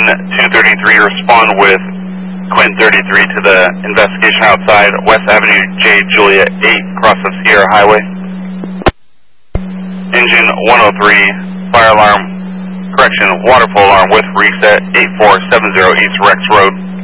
Engine 233, respond with Quint 33 to the investigation outside West Avenue J. Julia 8, across the Sierra Highway. Engine 103, fire alarm, correction, water flow alarm with reset 8470 East Rex Road.